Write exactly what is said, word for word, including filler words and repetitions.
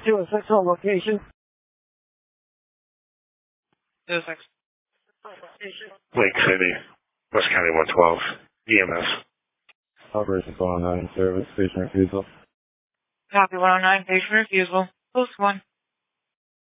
two oh six on location. two oh six. Lake City, West County one twelve, E M S. Operation one oh nine, service, patient refusal. Copy one oh nine, patient refusal. Post one.